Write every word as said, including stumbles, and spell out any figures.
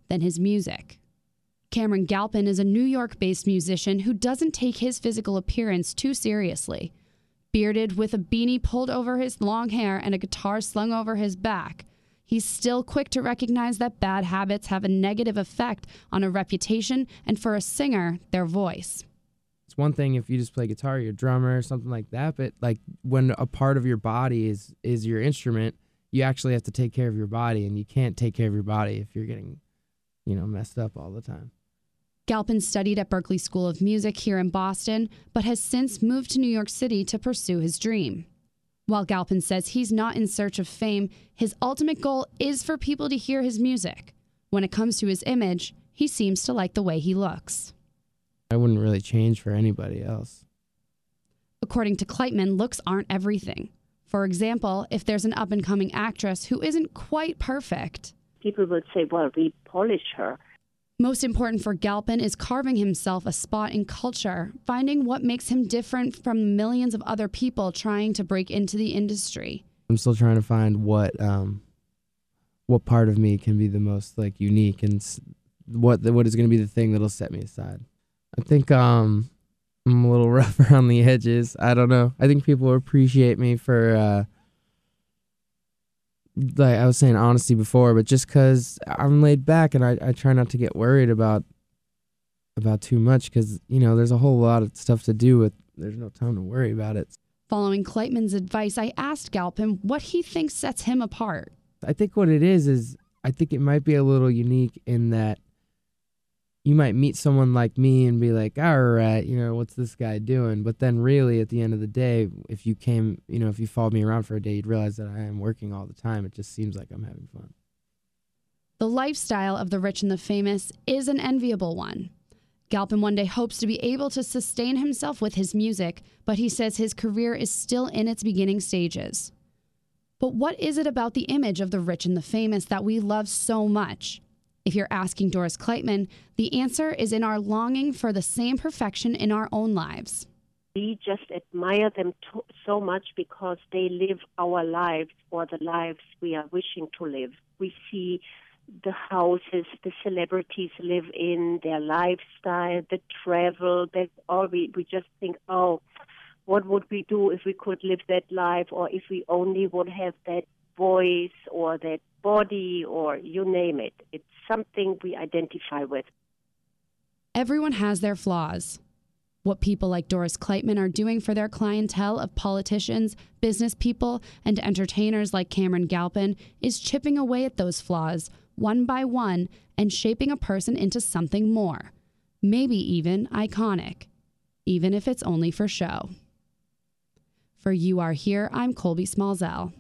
than his music. Cameron Galpin is a New York-based musician who doesn't take his physical appearance too seriously. Bearded with a beanie pulled over his long hair and a guitar slung over his back, he's still quick to recognize that bad habits have a negative effect on a reputation and, for a singer, their voice. It's one thing if you just play guitar, you're a drummer or something like that, but like when a part of your body is is your instrument, you actually have to take care of your body, and you can't take care of your body if you're getting, you know, messed up all the time. Galpin studied at Berklee School of Music here in Boston, but has since moved to New York City to pursue his dream. While Galpin says he's not in search of fame, his ultimate goal is for people to hear his music. When it comes to his image, he seems to like the way he looks. I wouldn't really change for anybody else. According to Kleitman, looks aren't everything. For example, if there's an up-and-coming actress who isn't quite perfect, people would say, well, we polish her. Most important for Galpin is carving himself a spot in culture, finding what makes him different from millions of other people trying to break into the industry. I'm still trying to find what um, what part of me can be the most like unique, and what the, what is going to be the thing that'll set me aside. I think um, I'm a little rough around the edges. I don't know. I think people appreciate me for. Uh, Like I was saying, honesty before, but just because I'm laid back and I, I try not to get worried about about too much, because, you know, there's a whole lot of stuff to do with, there's no time to worry about it. Following Kleitman's advice, I asked Galpin what he thinks sets him apart. I think what it is is I think it might be a little unique in that you might meet someone like me and be like, all right, you know, what's this guy doing? But then really at the end of the day, if you came, you know, if you followed me around for a day, you'd realize that I am working all the time. It just seems like I'm having fun. The lifestyle of the rich and the famous is an enviable one. Galpin one day hopes to be able to sustain himself with his music, but he says his career is still in its beginning stages. But what is it about the image of the rich and the famous that we love so much? If you're asking Doris Kleitman, the answer is in our longing for the same perfection in our own lives. We just admire them to- so much because they live our lives, or the lives we are wishing to live. We see the houses the celebrities live in, their lifestyle, the travel, that's all. We, we just think, oh, what would we do if we could live that life, or if we only would have that voice or that body, or you name it. It's something we identify with. Everyone has their flaws. What people like Doris Kleitman are doing for their clientele of politicians, business people, and entertainers like Cameron Galpin is chipping away at those flaws, one by one, and shaping a person into something more. Maybe even iconic. Even if it's only for show. For You Are Here, I'm Colby Smallzell.